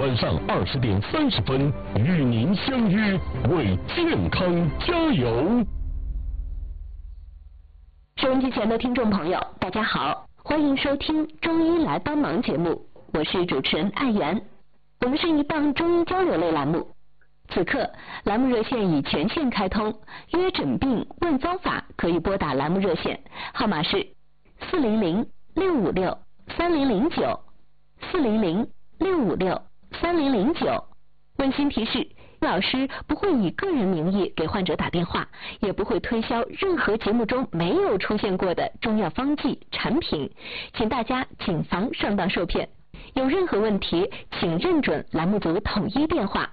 晚上20:30与您相约，为健康加油。 收音机前的听众朋友，大家好，欢迎收听中医来帮忙节目，我是主持人艾媛。我们是一档中医交流类栏目，此刻栏目热线已全线开通，约诊病问方法可以拨打栏目热线，号码是400-656-3009，400-656-3009。温馨提示，老师不会以个人名义给患者打电话，也不会推销任何节目中没有出现过的中药方剂产品，请大家谨防上当受骗。有任何问题，请认准栏目组统一电话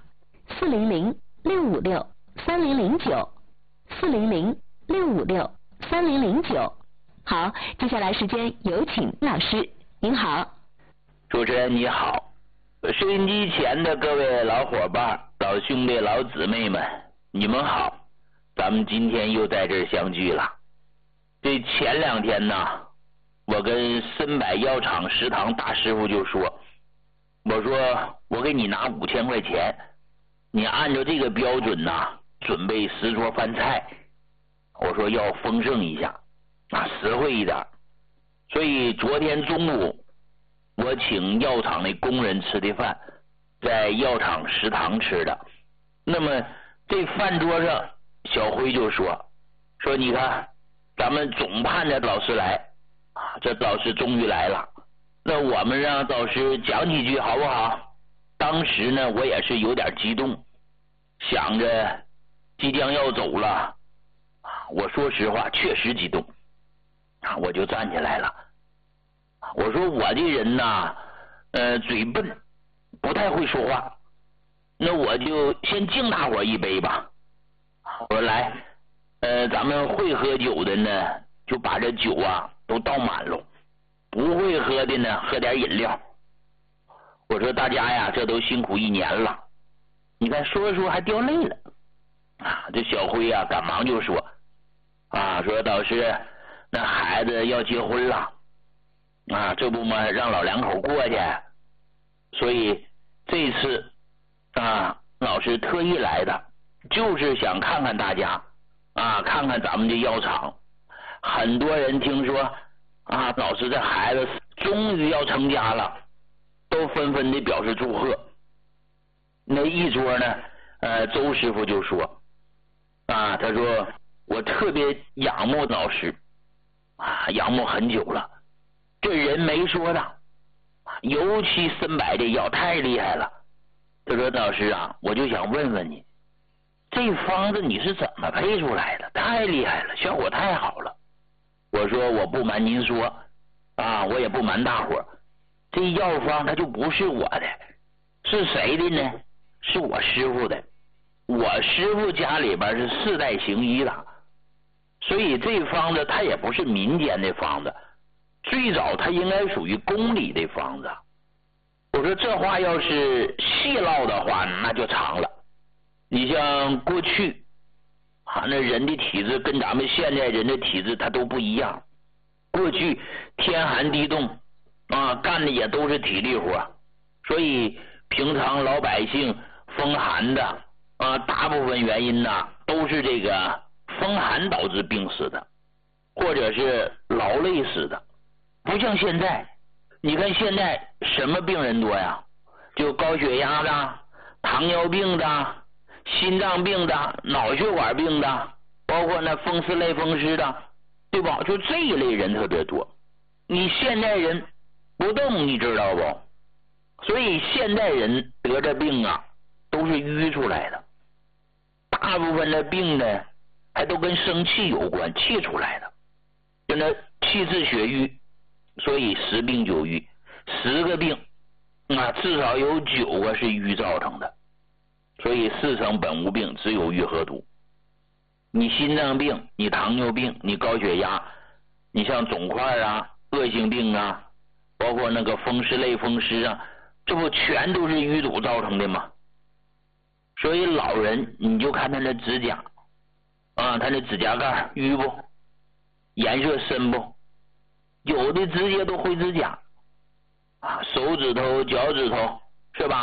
400-656-3009，400-656-3009。好，接下来时间有请老师。您好。 主持人你好，收音机前的各位老伙伴、老兄弟、老姊妹们，你们好，咱们今天又在这儿相聚了。这前2天呢，我跟森柏药厂食堂大师傅就说，我说我给你拿5000块钱，你按照这个标准呢，准备10桌饭菜，我说要丰盛一下实惠一点。所以昨天中午我请药厂的工人吃的饭，在药厂食堂吃的。那么这饭桌上，小辉就说你看咱们总盼着老师来这老师终于来了，那我们让老师讲几句好不好？当时呢我也是有点激动，想着即将要走了，我说实话确实激动我就站起来了。我说我这人呐嘴笨，不太会说话，那我就先敬大伙一杯吧。我说来咱们会喝酒的呢，就把这酒都倒满了，不会喝的呢喝点饮料。我说大家呀，这都辛苦1年了，你看说着说还掉泪了这小辉赶忙就说说导师，那孩子要结婚了这不嘛让老两口过去，所以这次老师特意来的，就是想看看大家看看咱们这药厂。很多人听说老师这孩子终于要成家了，都纷纷的表示祝贺。那一桌呢周师傅就说他说我特别仰慕老师仰慕很久了，这人没说的，尤其森柏这药太厉害了。他说老师我就想问问你，这方子你是怎么配出来的？太厉害了，效果太好了。我说我不瞒您说我也不瞒大伙，这药方它就不是我的，是谁的呢？是我师傅的。我师傅家里边是4代行医的，所以这方子它也不是民间的方子，最早它应该属于宫里的方子。我说这话要是细唠的话那就长了。你像过去那人的体质跟咱们现在人的体质它都不一样。过去天寒地冻干的也都是体力活，所以平常老百姓风寒的大部分原因都是这个风寒导致病死的，或者是劳累死的。不像现在，你看现在什么病人多呀？就高血压的、糖尿病的、心脏病的、脑血管病的，包括那风湿类风湿的，对吧？就这一类人特别多。你现代人不动，你知道不？所以现代人得这病都是淤出来的，大部分的病呢还都跟生气有关，气出来的，就那气滞血瘀，所以10病9瘀，10个病至少有9个是瘀造成的。所以4成本无病，只有瘀和毒。你心脏病、你糖尿病、你高血压，你像肿块恶性病包括那个风湿类风湿这不全都是淤堵造成的吗？所以老人你就看他那指甲他那指甲盖淤不，颜色深不，有的直接都灰指甲手指头、脚趾头是吧？